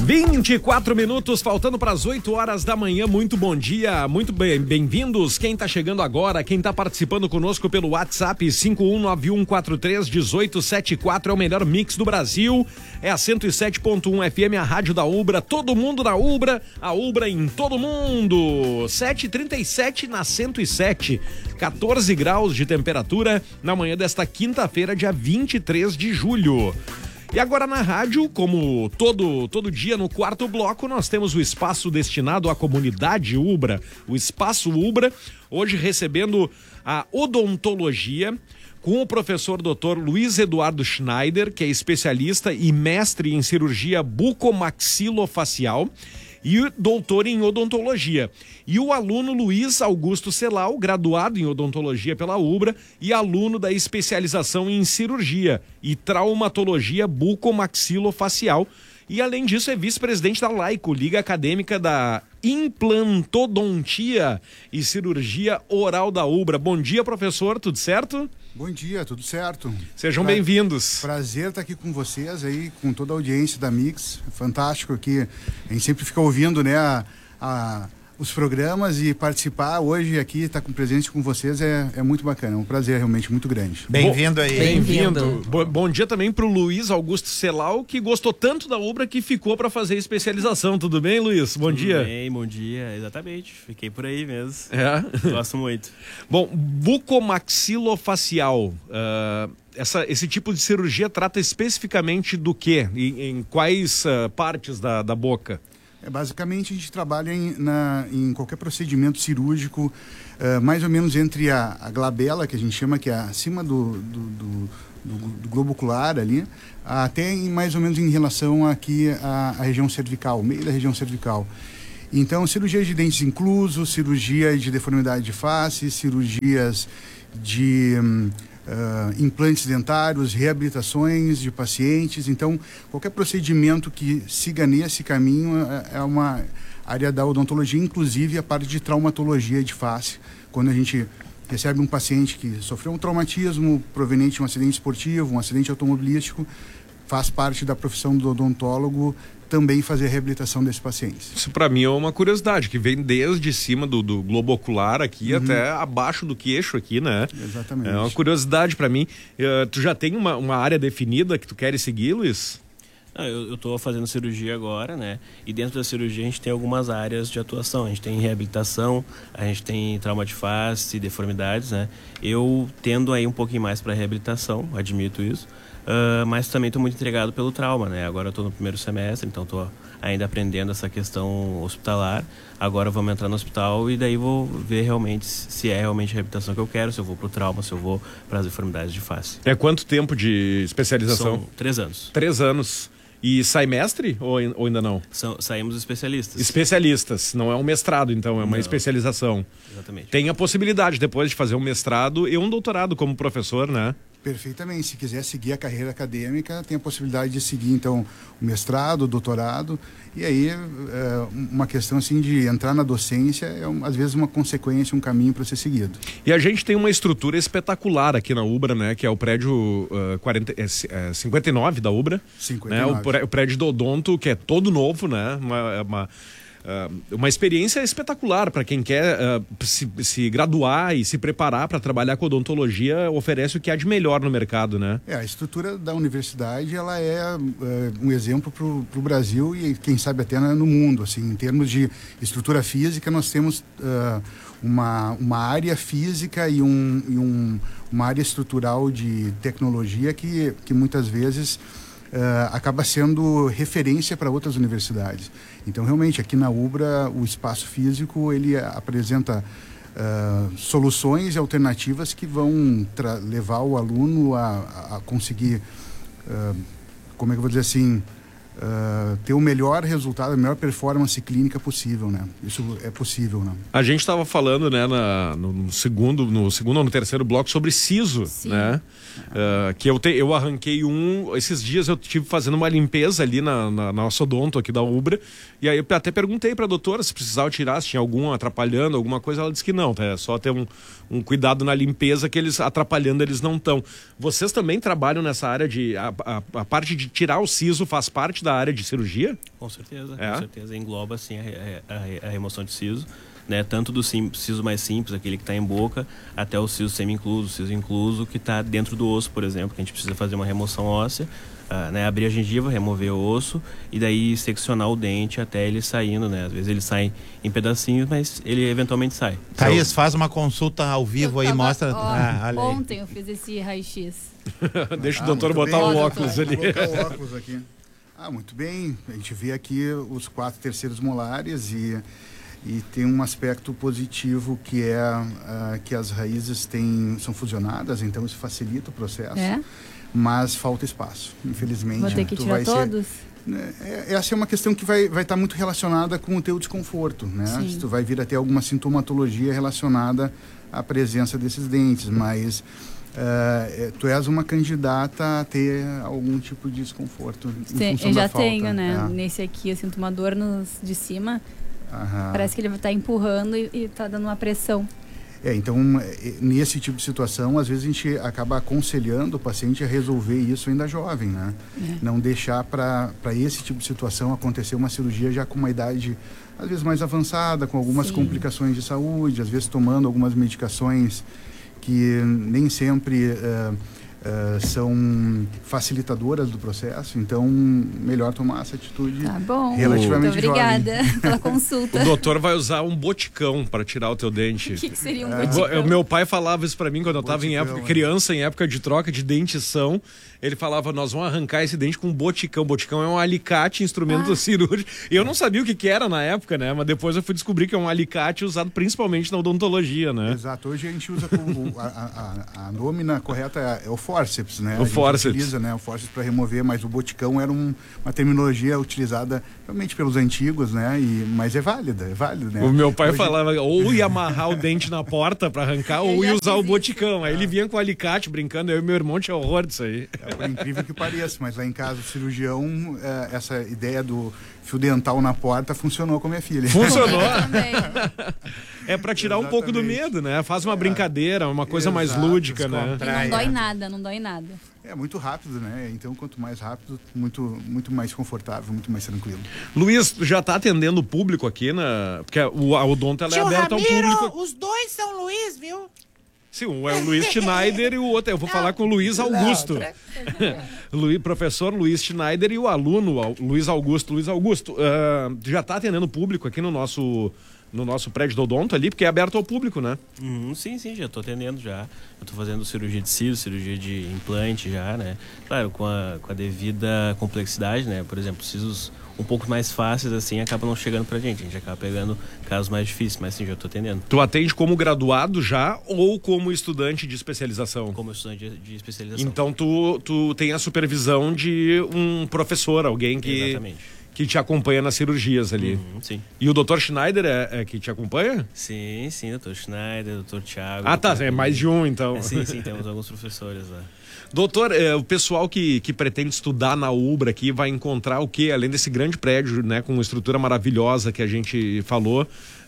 24 minutos, faltando para as 8 horas da manhã. Muito bom dia, muito bem-vindos. Quem está chegando agora, quem está participando conosco pelo WhatsApp 5191431874 é o melhor mix do Brasil. É a 107.1 FM, a rádio da Ubra. Todo mundo na Ubra, a Ubra em todo mundo. 7h37 na 107, 14 graus de temperatura na manhã desta quinta-feira, dia 23 de julho. E agora na rádio, como todo dia no quarto bloco, nós temos o espaço destinado à comunidade Ubra, o Espaço Ubra, hoje recebendo a odontologia com o professor Dr. Luiz Eduardo Schneider, que é especialista e mestre em cirurgia bucomaxilofacial e doutor em odontologia. E o aluno Luiz Augusto Celal, graduado em odontologia pela Ubra e aluno da especialização em cirurgia e traumatologia bucomaxilofacial. E além disso é vice-presidente da Laico, Liga Acadêmica da Implantodontia e Cirurgia Oral da Ubra. Bom dia, professor, tudo certo? Bom dia, tudo certo. Sejam bem-vindos. Prazer estar aqui com vocês aí, com toda a audiência da Mix. Fantástico aqui. A gente sempre fica ouvindo, né, os programas e participar hoje aqui, estar com presente com vocês é muito bacana. É um prazer realmente muito grande. Bem-vindo aí. Bem-vindo. Bom dia também para o Luiz Augusto Celal, que gostou tanto da Ubra que ficou para fazer especialização. Tudo bem, Luiz? Bom dia. Tudo bem, bom dia. Exatamente. Fiquei por aí mesmo. É? Gosto muito. Bom, bucomaxilofacial, esse tipo de cirurgia trata especificamente do quê? Em quais partes da boca? Basicamente, a gente trabalha em qualquer procedimento cirúrgico, mais ou menos entre a glabela, que a gente chama, que é acima do globo ocular ali, até mais ou menos em relação aqui à região cervical, meio da região cervical. Então, cirurgia de dentes inclusos, cirurgia de deformidade de face, cirurgias de implantes dentários, reabilitações de pacientes. Então, qualquer procedimento que siga nesse caminho é uma área da odontologia, inclusive a parte de traumatologia de face. Quando a gente recebe um paciente que sofreu um traumatismo proveniente de um acidente esportivo, um acidente automobilístico, faz parte da profissão do odontólogo também fazer a reabilitação desses pacientes. Isso para mim é uma curiosidade, que vem desde cima do globo ocular aqui até abaixo do queixo aqui, né? Exatamente. É uma curiosidade para mim. Tu já tem uma área definida que tu queres seguir, Luiz? Eu estou fazendo cirurgia agora, né? E dentro da cirurgia a gente tem algumas áreas de atuação. A gente tem reabilitação, a gente tem trauma de face, deformidades, né? Eu tendo aí um pouquinho mais para reabilitação, admito isso. Mas também estou muito entregado pelo trauma, né? Agora eu estou no primeiro semestre, então estou ainda aprendendo essa questão hospitalar. Agora vamos entrar no hospital e daí vou ver realmente se é realmente a reabilitação que eu quero, se eu vou para o trauma, se eu vou para as deformidades de face. É quanto tempo de especialização? São 3 anos. 3 anos. E sai mestre ou ainda não? Saímos especialistas. Especialistas, não é um mestrado, então, é uma especialização. Exatamente. Tem a possibilidade, depois de fazer um mestrado e um doutorado como professor, né? Perfeitamente. Se quiser seguir a carreira acadêmica, tem a possibilidade de seguir, então, o mestrado, o doutorado. E aí, uma questão, assim, de entrar na docência é, às vezes, uma consequência, um caminho para ser seguido. E a gente tem uma estrutura espetacular aqui na Ubra, né? Que é o prédio 59 da Ubra. 59. Né? O prédio do Odonto, que é todo novo, né? Uma experiência espetacular para quem quer se graduar e se preparar para trabalhar com odontologia, oferece o que há de melhor no mercado, né? A estrutura da universidade, ela é um exemplo para o Brasil e quem sabe até no mundo, assim, em termos de estrutura física, nós temos uma área física e uma área estrutural de tecnologia que muitas vezes acaba sendo referência para outras universidades. Então, realmente, aqui na Ubra, o espaço físico, ele apresenta soluções e alternativas que vão levar o aluno a conseguir, como é que eu vou dizer assim, ter o melhor resultado, a melhor performance clínica possível, né? Isso é possível, né? A gente estava falando, né, no segundo ou no terceiro bloco sobre siso, sim, né? Que eu arranquei esses dias eu tive fazendo uma limpeza ali na nossa odonto aqui da Ubra, e aí eu até perguntei para a doutora se precisava tirar, se tinha algum atrapalhando, alguma coisa, ela disse que não, é só ter um cuidado na limpeza, que eles atrapalhando eles não estão. Vocês também trabalham nessa área de a parte de tirar o siso faz parte da área de cirurgia? Com certeza, com certeza. Engloba, assim, a remoção de siso, né? Tanto do siso mais simples, aquele que está em boca, até o siso semi-incluso, o siso incluso, que está dentro do osso, por exemplo, que a gente precisa fazer uma remoção óssea, né? Abrir a gengiva, remover o osso e daí seccionar o dente até ele saindo, né? Às vezes ele sai em pedacinhos, mas ele eventualmente sai. Thaís, faz uma consulta ao vivo aí, mostra. Ontem eu fiz esse raio-x. Deixa o doutor botar o óculos ali. Vou colocar o óculos aqui. Muito bem. A gente vê aqui os 4 terceiros molares e tem um aspecto positivo que é que as raízes são fusionadas, então isso facilita o processo. Mas falta espaço, infelizmente. Vou ter que tirar todos? Essa é uma questão que vai estar muito relacionada com o teu desconforto, né? Se tu vai vir a ter alguma sintomatologia relacionada à presença desses dentes, mas tu és uma candidata a ter algum tipo de desconforto. Sim, eu já tenho, né? Nesse aqui eu sinto uma dor de cima. Parece que ele está empurrando e está dando uma pressão. Então, nesse tipo de situação, às vezes a gente acaba aconselhando o paciente a resolver isso ainda jovem, né? Não deixar para esse tipo de situação acontecer uma cirurgia já com uma idade, às vezes, mais avançada, com algumas complicações de saúde, às vezes tomando algumas medicações que nem sempre são facilitadoras do processo, então melhor tomar essa atitude relativamente muito obrigada pela consulta. O doutor vai usar um boticão para tirar o teu dente. O que seria um boticão? Meu pai falava isso para mim quando eu estava criança, em época de troca de dentição. Ele falava, nós vamos arrancar esse dente com um boticão. Boticão é um alicate, instrumento cirúrgico. E eu não sabia o que era na época, né? Mas depois eu fui descobrir que é um alicate usado principalmente na odontologia, né? Exato. Hoje a gente usa a nômina correta é o fórceps, né? O fórceps. Utiliza, né, o fórceps para remover, mas o boticão era uma terminologia utilizada realmente pelos antigos, né? Mas é válida, né? O meu pai falava, ou ia amarrar o dente na porta para arrancar, ou ia usar o boticão. Aí ele vinha com o alicate brincando, eu e meu irmão tinha horror disso aí. Por incrível que pareça, mas lá em casa o cirurgião, essa ideia do fio dental na porta funcionou com a minha filha. Funcionou? É para tirar um pouco do medo, né? Faz uma brincadeira, uma coisa mais lúdica, né? E não dói nada. É muito rápido, né? Então, quanto mais rápido, muito mais confortável, muito mais tranquilo. Luiz, tu já tá atendendo o público aqui, porque a odonto ela é aberta ao público. Os dois são Luiz, viu? Sim, um é o Luiz Schneider e o outro, eu vou falar com o Luiz Augusto. Professor Luiz Schneider e o aluno Luiz Augusto. Luiz Augusto, já está atendendo o público aqui no nosso prédio do odonto ali, porque é aberto ao público, né? Sim, já estou atendendo já. Eu estou fazendo cirurgia de siso, cirurgia de implante já, né? Claro, com a devida complexidade, né? Por exemplo, sisos um pouco mais fáceis, assim, acabam não chegando pra gente. A gente acaba pegando casos mais difíceis, mas sim, já estou atendendo. Tu atende como graduado já ou como estudante de especialização? Como estudante de especialização. Então tu tem a supervisão de um professor, alguém que te acompanha nas cirurgias ali. Sim. E o Dr. Schneider é que te acompanha? Sim, Dr. Schneider, Dr. Thiago. É mais de um, então. Sim, temos alguns professores lá. Doutor, o pessoal que pretende estudar na UBRA aqui vai encontrar o quê? Além desse grande prédio, né, com uma estrutura maravilhosa que a gente falou,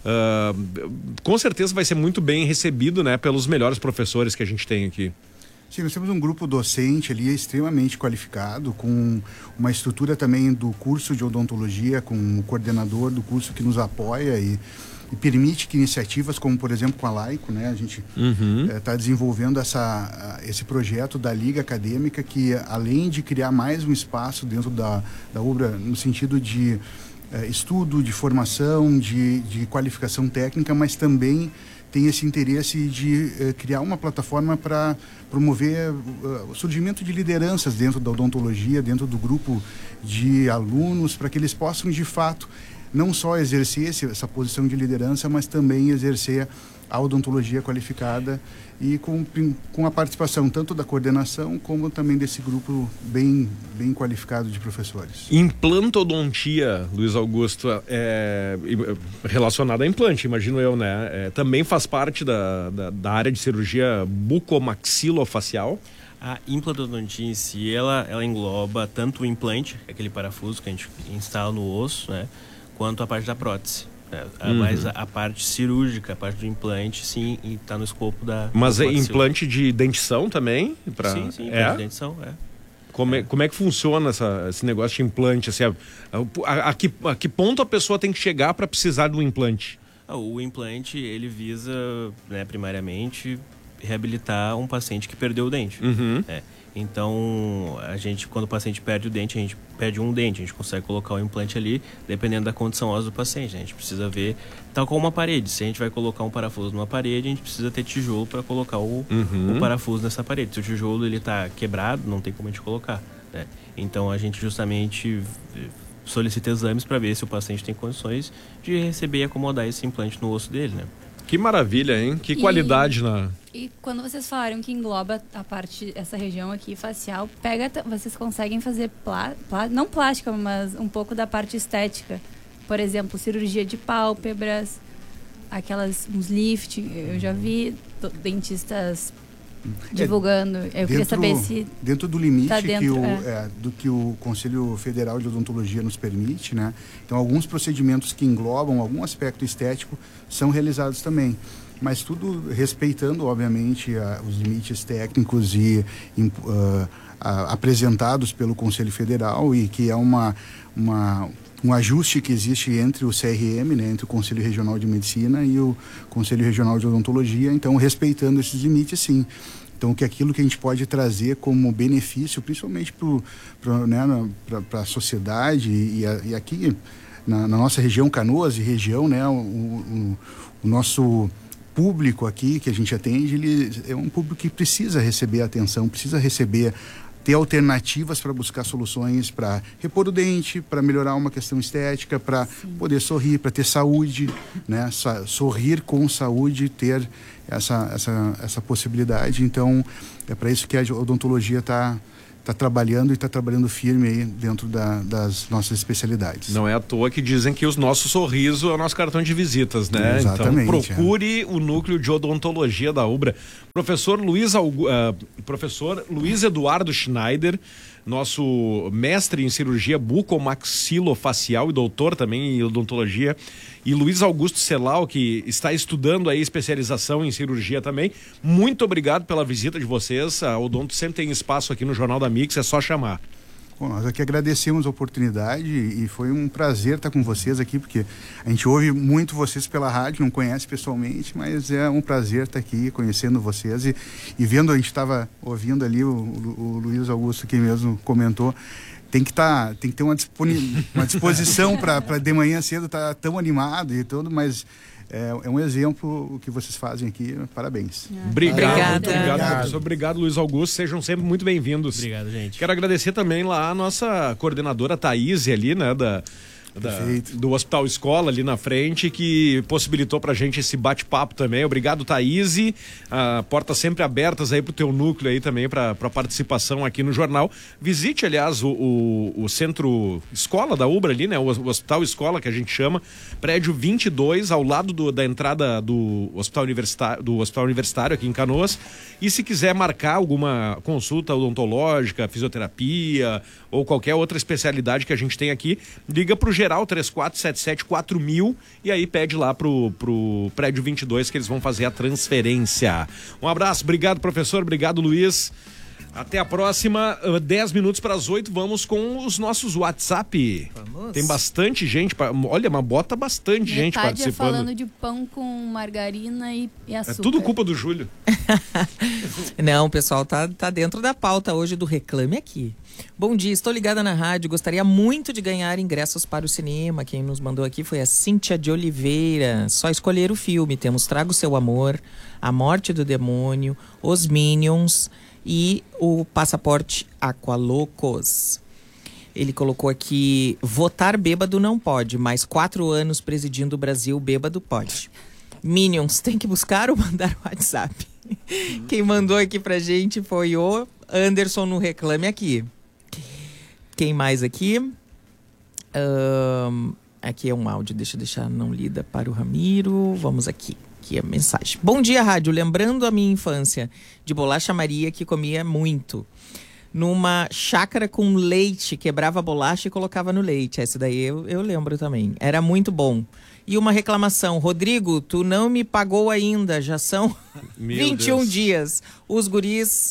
com certeza vai ser muito bem recebido, né, pelos melhores professores que a gente tem aqui. Sim, nós temos um grupo docente ali extremamente qualificado, com uma estrutura também do curso de odontologia, com o coordenador do curso que nos apoia e permite que iniciativas como, por exemplo, com a Laico, né, a gente está desenvolvendo esse projeto da Liga Acadêmica que, além de criar mais um espaço dentro da UBRA, no sentido de estudo, de formação, de qualificação técnica, mas também tem esse interesse de criar uma plataforma para promover o surgimento de lideranças dentro da odontologia, dentro do grupo de alunos, para que eles possam, de fato, não só exercer essa posição de liderança, mas também exercer a odontologia qualificada e com a participação tanto da coordenação como também desse grupo bem qualificado de professores. Implantodontia, Luiz Augusto, relacionada a implante, imagino eu, né? Também faz parte da área de cirurgia bucomaxilofacial? A implantodontia em si, ela engloba tanto o implante, aquele parafuso que a gente instala no osso, né? Quanto a parte da prótese. Mas a parte cirúrgica, a parte do implante, sim, está no escopo da... Mas é implante de dentição também? Sim, implante de dentição, Como é que funciona esse negócio de implante? Assim, a que ponto a pessoa tem que chegar para precisar do implante? O implante, ele visa, né, primariamente, reabilitar um paciente que perdeu o dente. Então, quando o paciente perde o dente, a gente perde um dente, a gente consegue colocar o implante ali, dependendo da condição óssea do paciente. A gente precisa ver, tal como uma parede. Se a gente vai colocar um parafuso numa parede, a gente precisa ter tijolo para colocar o parafuso nessa parede. Se o tijolo está quebrado, não tem como a gente colocar, né? Então, a gente justamente solicita exames para ver se o paciente tem condições de receber e acomodar esse implante no osso dele, né? Que maravilha, hein? Que qualidade E quando vocês falaram que engloba a parte, essa região aqui facial, vocês conseguem fazer não plástica, mas um pouco da parte estética. Por exemplo, cirurgia de pálpebras, uns lift. Eu já vi dentistas divulgando. Eu queria saber se dentro do limite tá dentro, do que o Conselho Federal de Odontologia nos permite, né? Então, alguns procedimentos que englobam algum aspecto estético são realizados também, mas tudo respeitando, obviamente, os limites técnicos e apresentados pelo Conselho Federal, e que é um ajuste que existe entre o CRM, né, entre o Conselho Regional de Medicina e o Conselho Regional de Odontologia, então respeitando esses limites, sim. Então, aquilo que a gente pode trazer como benefício, principalmente para a sociedade e aqui na nossa região, Canoas e região, né, o nosso público aqui que a gente atende, ele é um público que precisa receber atenção, ter alternativas para buscar soluções para repor o dente, para melhorar uma questão estética, para poder sorrir, para ter saúde, né? Sorrir com saúde, ter essa possibilidade. Então, é para isso que a odontologia está trabalhando e está trabalhando firme aí dentro das nossas especialidades. Não é à toa que dizem que o nosso sorriso é o nosso cartão de visitas, né? Exatamente. Então procure o núcleo de odontologia da UBRA. Professor Luiz Eduardo Schneider, nosso mestre em cirurgia bucomaxilofacial e doutor também em odontologia, e Luiz Augusto Celal, que está estudando aí especialização em cirurgia também. Muito obrigado pela visita de vocês. A Odonto sempre tem espaço aqui no Jornal da Mix, é só chamar. Bom, nós aqui agradecemos a oportunidade e foi um prazer estar com vocês aqui, porque a gente ouve muito vocês pela rádio, não conhece pessoalmente, mas é um prazer estar aqui conhecendo vocês e vendo, a gente estava ouvindo ali, o Luiz Augusto que mesmo comentou, tem que ter uma disposição para de manhã cedo estar tão animado e tudo, mas é um exemplo o que vocês fazem aqui. Parabéns. Obrigado, professor. Obrigado, Luiz Augusto. Sejam sempre muito bem-vindos. Obrigado, gente. Quero agradecer também lá a nossa coordenadora Thaís ali, né, do Hospital Escola ali na frente, que possibilitou pra gente esse bate-papo também. Obrigado, Thaís. Portas sempre abertas aí pro teu núcleo aí também pra participação aqui no jornal. Visite, aliás, o centro escola da UBRA ali, né? O Hospital Escola, que a gente chama, prédio 22, ao lado da entrada do Hospital Universitário aqui em Canoas. E se quiser marcar alguma consulta odontológica, fisioterapia ou qualquer outra especialidade que a gente tem aqui, liga pro geral 34774000 e aí pede lá pro prédio 22 que eles vão fazer a transferência. Um abraço, obrigado, professor, obrigado, Luiz. Até a próxima, 10 minutos para as 8, vamos com os nossos WhatsApp. Vamos. Tem bastante gente, olha, mas bota bastante gente participando. Falando de pão com margarina e açúcar. É tudo culpa do Júlio. Não, o pessoal tá dentro da pauta hoje do Reclame Aqui. Bom dia, estou ligada na rádio, gostaria muito de ganhar ingressos para o cinema. Quem nos mandou aqui foi a Cíntia de Oliveira. Só escolher o filme, temos Traga o Seu Amor, A Morte do Demônio, Os Minions e o Passaporte Aqualocos. Ele colocou aqui: votar bêbado não pode, mas 4 anos presidindo o Brasil, bêbado pode. Minions, tem que buscar ou mandar o WhatsApp? Quem mandou aqui pra gente foi o Anderson no Reclame Aqui. Quem mais aqui? Aqui é um áudio, deixa eu deixar não lida para o Ramiro. Vamos aqui. Aqui a mensagem. Bom dia, rádio. Lembrando a minha infância de bolacha Maria, que comia muito. Numa chácara com leite, quebrava a bolacha e colocava no leite. Essa daí eu lembro também. Era muito bom. E uma reclamação: Rodrigo, tu não me pagou ainda, já são 21 dias. Os guris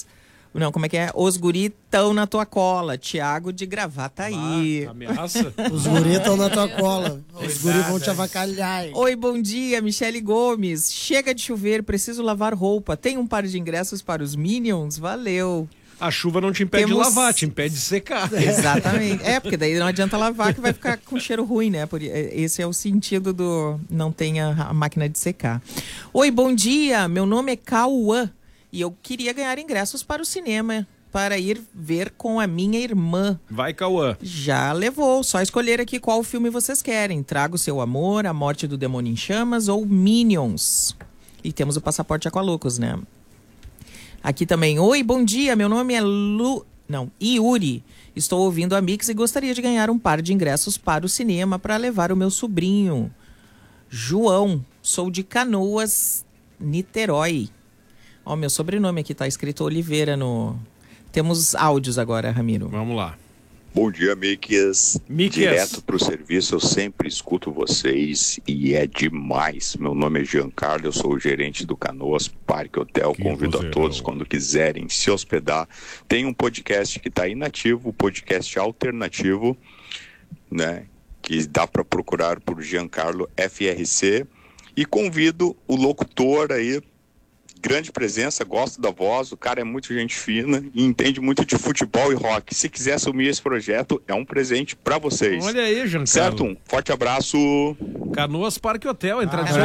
Não, como é que é? Os guri tão na tua cola. Tiago de Gravataí. Ameaça. Os guri estão na tua cola. Os guri vão te avacalhar. Hein? Oi, bom dia, Michele Gomes. Chega de chover, preciso lavar roupa. Tem um par de ingressos para os Minions? Valeu. A chuva não te impede de lavar, te impede de secar. Exatamente. Porque daí não adianta lavar que vai ficar com cheiro ruim, né? Esse é o sentido do não tem a máquina de secar. Oi, bom dia. Meu nome é Cauã e eu queria ganhar ingressos para o cinema para ir ver com a minha irmã. Vai, Cauã. Já levou. Só escolher aqui qual filme vocês querem. Traga o seu amor, A Morte do Demônio em Chamas ou Minions. E temos o passaporte Aqualoucos, né? Aqui também. Oi, bom dia. Meu nome é Yuri. Estou ouvindo a Mix e gostaria de ganhar um par de ingressos para o cinema para levar o meu sobrinho. João. Sou de Canoas, Niterói. Ó, meu sobrenome aqui tá escrito Oliveira no... Temos áudios agora, Ramiro. Vamos lá. Bom dia, Miquias. Direto pro serviço, eu sempre escuto vocês e é demais. Meu nome é Giancarlo, eu sou o gerente do Canoas Parque Hotel. Convido a todos, quando quiserem se hospedar. Tem um podcast que está inativo, podcast alternativo, né? Que dá para procurar por Giancarlo FRC. E convido o locutor aí, grande presença, gosto da voz, o cara é muito gente fina e entende muito de futebol e rock. Se quiser assumir esse projeto, é um presente pra vocês. Olha aí, Giancarlo. Certo? Um forte abraço. Canoas Parque Hotel,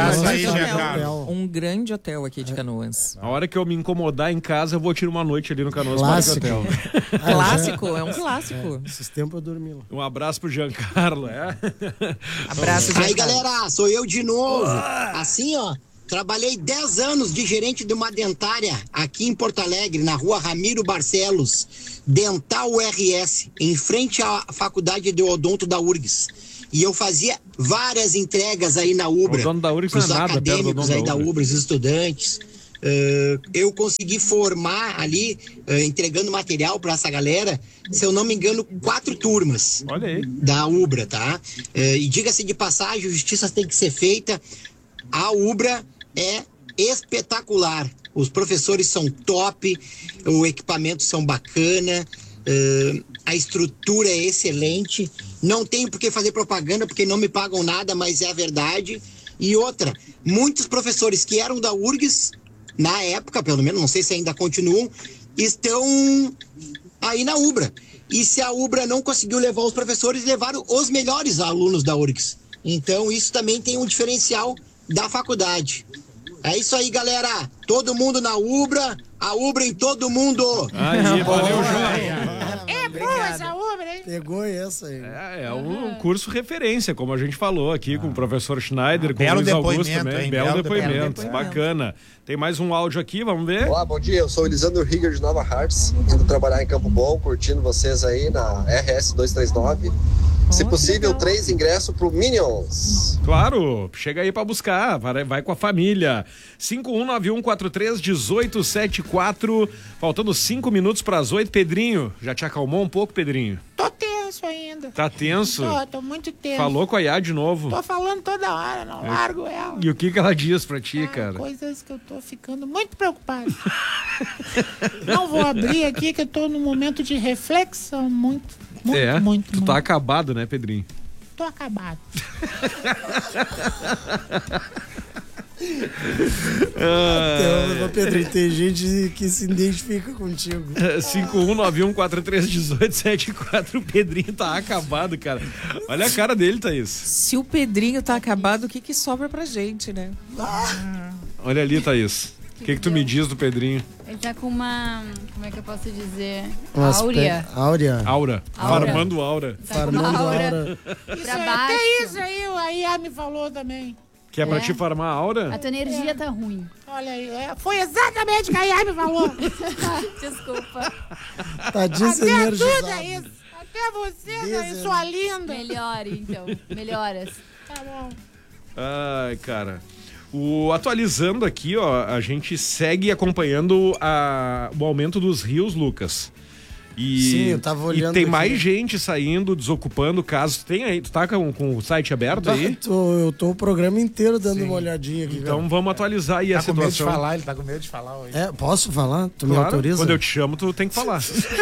Um grande hotel aqui de Canoas. A hora que eu me incomodar em casa, eu vou tirar uma noite ali no Canoas Clássico. Parque Hotel. Clássico, é um clássico. Esses tempos eu dormi lá. Um abraço pro Giancarlo, Abraço, Giancarlo. Aí, galera, sou eu de novo. Assim, ó. Trabalhei 10 anos de gerente de uma dentária aqui em Porto Alegre, na rua Ramiro Barcelos, Dental URS, em frente à faculdade de odonto da URGS. E eu fazia várias entregas aí na Ubra, o dono da URGS os não é nada, acadêmicos aí da Ubra, os estudantes. Eu consegui formar ali, entregando material para essa galera, se eu não me engano, 4 turmas. Olha aí. Da Ubra, tá? E diga-se de passagem, justiça tem que ser feita. A Ubra é espetacular. Os professores são top, o equipamento são bacana, a estrutura é excelente. Não tenho por que fazer propaganda porque não me pagam nada, mas é a verdade. E outra, muitos professores que eram da URGS, na época, pelo menos, não sei se ainda continuam, estão aí na Ubra. E se a Ubra não conseguiu levar os professores, levaram os melhores alunos da URGS. Então isso também tem um diferencial da faculdade. É isso aí, galera. Todo mundo na Ubra, a Ubra em todo mundo. Aí, valeu, João. É boa essa Ubra, hein? Pegou essa aí. É um curso referência, como a gente falou aqui com o professor Schneider, com o belo Luiz Augusto depoimento, também. hein? Belo depoimento. depoimento. Bacana. Tem mais um áudio aqui, vamos ver. Olá, bom dia. Eu sou o Elisandro Rigger de Nova Hartz, indo trabalhar em Campo Bom, curtindo vocês aí na RS 239. Se possível, 3 ingressos pro Minions. Claro, chega aí pra buscar, vai com a família. 5191431874, faltando 5 minutos pras 8. Pedrinho, já te acalmou um pouco, Pedrinho? Tô tenso ainda. Tá tenso? Tô muito tenso. Falou com a Iá de novo? Tô falando toda hora, não largo ela. E o que ela diz pra ti, cara? Coisas que eu tô ficando muito preocupado. Não vou abrir aqui que eu tô num momento de reflexão muito. Tu tá acabado, né, Pedrinho? Tô acabado. Pedrinho, tem gente que se identifica contigo. 5191431874. O Pedrinho tá acabado, cara. Olha a cara dele, Thaís. Se o Pedrinho tá acabado, o que sobra pra gente, né? Olha ali, Thaís. O que tu me diz do Pedrinho? Ele tá com uma... Como é que eu posso dizer? Áurea. Aura. Farmando aura. Tá com uma aura. Isso Pra baixo. Até isso aí, a Iá me falou também. Que é pra te farmar a aura? A tua energia tá ruim. Olha aí, foi exatamente o que a Iá me falou. Desculpa. Tá desenergizado. Até tudo é isso. Até você, sua linda. Melhore, então. Melhoras. Tá bom. Ai, cara. Atualizando aqui, ó, a gente segue acompanhando o aumento dos rios, Lucas. Sim, eu tava olhando E tem aqui. mais gente saindo, desocupando casos. Tem aí, tu tá com o site aberto aí? Eu tô o programa inteiro dando uma olhadinha aqui. Então vamos atualizar aí a Tá com medo de situação. falar, ele tá com medo de falar hoje. Posso falar? Tu me Claro, autoriza? quando eu te chamo, tu tem que falar.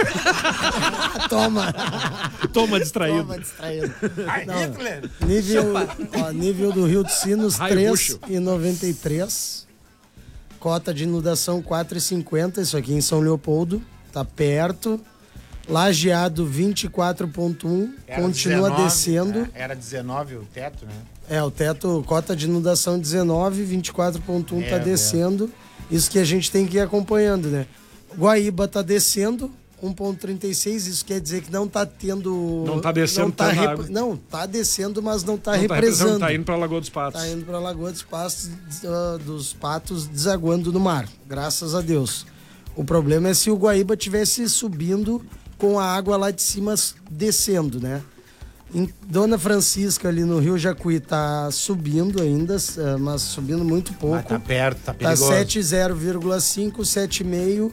Toma. Toma distraído. Toma distraído. Ai, Não, Hitler! nível do Rio dos Sinos, Raio bucho. 3,93. Cota de inundação 4,50. Isso aqui em São Leopoldo. Tá perto. Lajeado 24,1. Continua 19, descendo. né? Era 19 o teto, né? O teto, cota de inundação 19, 24,1 tá descendo. Isso que a gente tem que ir acompanhando, né? Guaíba tá descendo, 1,36. Isso quer dizer que não tá tendo... Não tá descendo tanta água. Não, tá descendo, mas não tá Não represando. tá indo pra Lagoa dos Patos. Tá indo pra Lagoa dos Patos, desaguando no mar. Graças a Deus. O problema é se o Guaíba tivesse subindo com a água lá de cima descendo, né? Em Dona Francisca, ali no Rio Jacuí, tá subindo ainda, mas subindo muito pouco. Mas tá perto, tá Tá perigoso. 7,0,5, 7,5.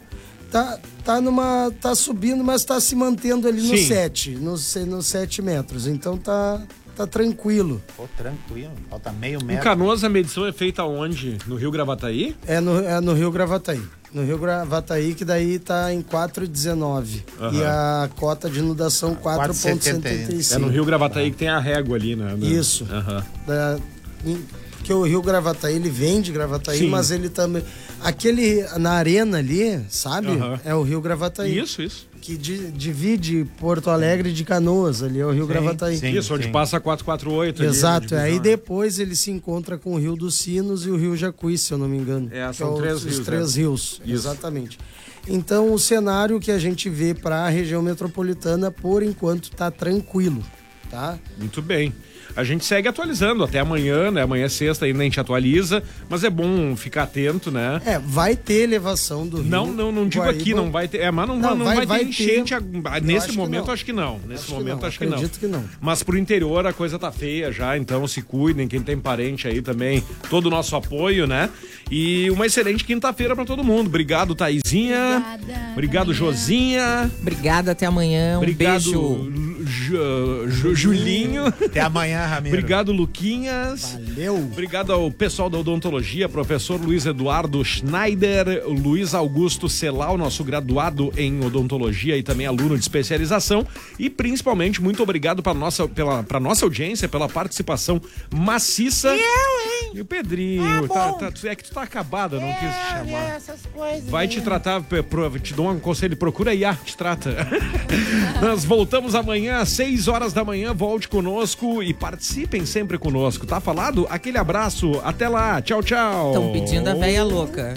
Tá subindo, mas tá se mantendo ali no Sim. 7, nos 7 metros. Então tá tranquilo. Pô, tranquilo, falta meio Em metro. Canoas, a medição é feita onde? No Rio Gravataí? É no Rio Gravataí. No Rio Gravataí, que daí tá em 4,19. E a cota de inundação 4,75. É no Rio Gravataí que tem a régua ali, né? Isso. Porque o Rio Gravataí, ele vem de Gravataí, Sim. mas ele também... Aquele, na arena ali, sabe? É o Rio Gravataí. Isso. Que divide Porto Alegre de Canoas, ali é o Rio Gravataí. Isso, onde passa a 448. Exato, ali, aí depois ele se encontra com o Rio dos Sinos e o Rio Jacuí, se eu não me engano. São três rios. Os três rios, Isso. exatamente. Então o cenário que a gente vê para a região metropolitana, por enquanto, tá tranquilo, tá? Muito bem. A gente segue atualizando até amanhã, né? Amanhã é sexta, ainda a gente atualiza, mas é bom ficar atento, né? Vai ter elevação do rio. Não digo Guaíba. aqui, não vai ter. Mas não vai ter enchente. Nesse momento, acho que não. Nesse momento, acho que não. Acredito que não. Mas pro interior a coisa tá feia já, então se cuidem, quem tem parente aí também, todo o nosso apoio, né? E uma excelente quinta-feira pra todo mundo. Obrigado, Taizinha. Obrigado, Josinha. Obrigada, até amanhã. Obrigado, Beijo. Julinho. Até amanhã, Ramiro. Obrigado, Luquinhas. Valeu. Obrigado ao pessoal da odontologia, professor Luiz Eduardo Schneider, Luiz Augusto Celal, nosso graduado em odontologia e também aluno de especialização. E principalmente, muito obrigado para nossa audiência, pela participação maciça. E o Pedrinho, é que tu tá acabada, não quis te chamar. Essas coisas Vai te tratar, te dou um conselho, procura IA, te trata. Nós voltamos amanhã às 6 horas da manhã, volte conosco e participem sempre conosco, tá falado? Aquele abraço, até lá, tchau, tchau. Estão pedindo a véia louca.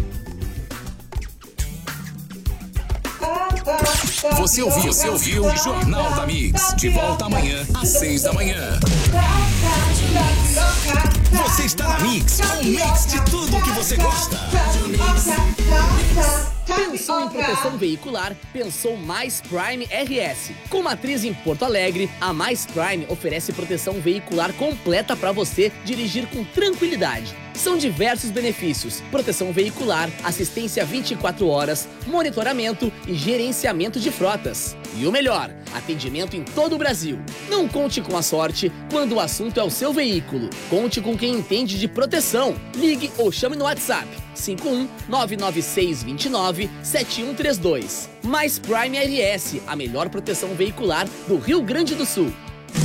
Você ouviu o Jornal da Mix. De volta amanhã, às 6 da manhã. Você está na Mix, um mix de tudo que você gosta. Pensou em proteção veicular? Pensou Mais Prime RS. Com matriz em Porto Alegre, a Mais Prime oferece proteção veicular completa para você dirigir com tranquilidade. São diversos benefícios: proteção veicular, assistência 24 horas, monitoramento e gerenciamento de frotas. E o melhor, atendimento em todo o Brasil. Não conte com a sorte quando o assunto é o seu veículo. Conte com quem entende de proteção. Ligue ou chame no WhatsApp 51 996 29 7132. Mais Prime RS, a melhor proteção veicular do Rio Grande do Sul.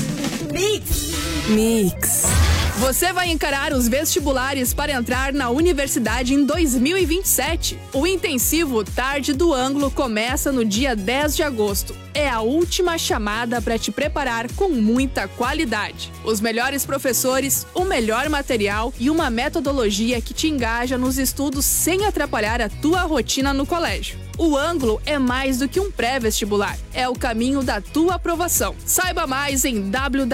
Mix. Você vai encarar os vestibulares para entrar na universidade em 2027. O intensivo Tarde do Ângulo começa no dia 10 de agosto. É a última chamada para te preparar com muita qualidade. Os melhores professores, o melhor material e uma metodologia que te engaja nos estudos sem atrapalhar a tua rotina no colégio. O Ângulo é mais do que um pré-vestibular. É o caminho da tua aprovação. Saiba mais em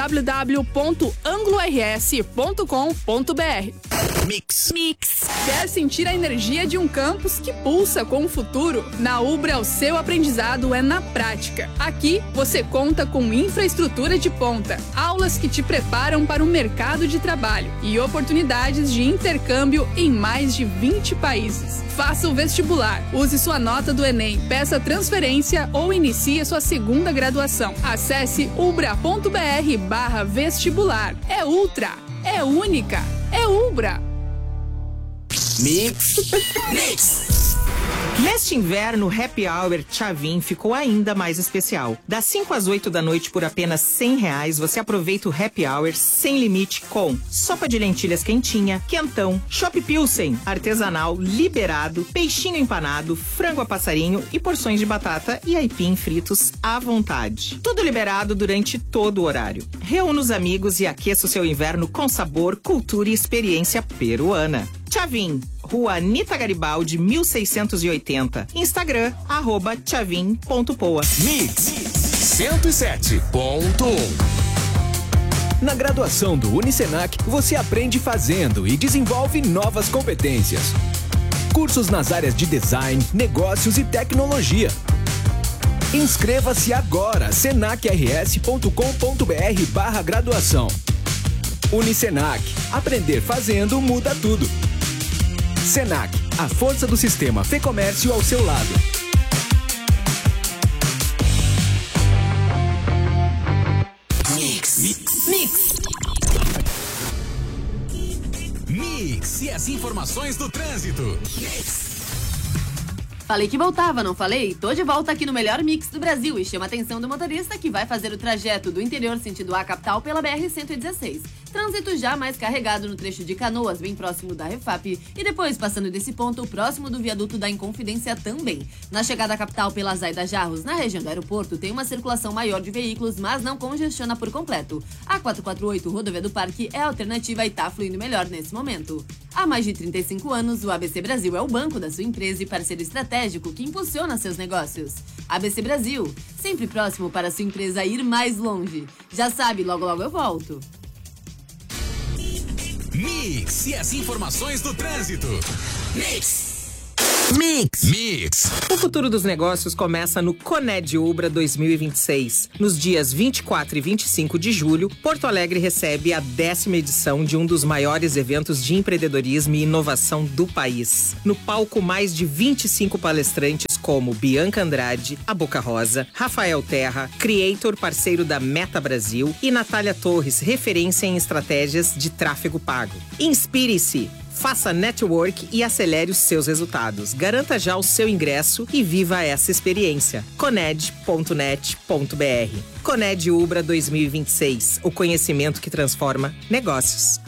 www.anglors.com.br. Mix. Quer sentir a energia de um campus que pulsa com o futuro? Na Ubra, o seu aprendizado é na prática. Aqui, você conta com infraestrutura de ponta, aulas que te preparam para o mercado de trabalho e oportunidades de intercâmbio em mais de 20 países. Faça o vestibular. Use sua nota do Enem, peça transferência ou inicie sua segunda graduação. Acesse ubra.br/vestibular. É ultra, é única, é Ubra. Mix. Mix. Neste inverno, o Happy Hour Tchavin ficou ainda mais especial. Das 5 às 8 da noite por apenas R$100, você aproveita o Happy Hour sem limite com sopa de lentilhas quentinha, quentão, chopp Pilsen, artesanal, liberado, peixinho empanado, frango a passarinho e porções de batata e aipim fritos à vontade. Tudo liberado durante todo o horário. Reúna os amigos e aqueça o seu inverno com sabor, cultura e experiência peruana. Tchavin, Rua Anita Garibaldi, 1680. Instagram, @tchavin.poa. Mix 107.1. Na graduação do Unicenac, você aprende fazendo e desenvolve novas competências. Cursos nas áreas de design, negócios e tecnologia. Inscreva-se agora, senacrs.com.br/graduação. Unicenac, aprender fazendo muda tudo. Senac, a força do sistema Fê Comércio ao seu lado. Mix. Mix. Mix. Mix e as informações do trânsito. Mix. Falei que voltava, não falei? Tô de volta aqui no melhor mix do Brasil e chama a atenção do motorista que vai fazer o trajeto do interior sentido à capital pela BR-116. Trânsito já mais carregado no trecho de Canoas, bem próximo da Refap, e depois, passando desse ponto, próximo do viaduto da Inconfidência também. Na chegada à capital pela Zaida Jarros, na região do aeroporto, tem uma circulação maior de veículos, mas não congestiona por completo. A 448, Rodovia do Parque, é a alternativa e tá fluindo melhor nesse momento. Há mais de 35 anos, o ABC Brasil é o banco da sua empresa e parceiro estratégico que impulsiona seus negócios. ABC Brasil, sempre próximo para sua empresa ir mais longe. Já sabe, logo logo eu volto. Mix e as informações do trânsito. Mix. Mix. Mix. O futuro dos negócios começa no Coned Ubra 2026. Nos dias 24 e 25 de julho, Porto Alegre recebe a 10ª edição de um dos maiores eventos de empreendedorismo e inovação do país. No palco, mais de 25 palestrantes como Bianca Andrade, a Boca Rosa, Rafael Terra, Creator, parceiro da Meta Brasil, e Natália Torres, referência em estratégias de tráfego pago. Inspire-se! Faça network e acelere os seus resultados. Garanta já o seu ingresso e viva essa experiência. Coned.net.br. Coned Ubra 2026. O conhecimento que transforma negócios.